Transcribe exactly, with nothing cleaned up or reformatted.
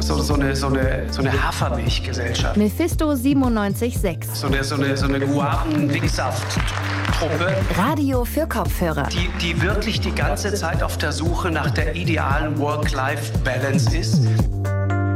so, so eine, so eine, so eine Hafermilchgesellschaft. Mephisto siebenundneunzig Komma sechs. So eine, so eine, so eine Guaven-Dicksaft-Truppe. Radio für Kopfhörer. Die, die wirklich die ganze Zeit auf der Suche nach der idealen Work-Life-Balance ist.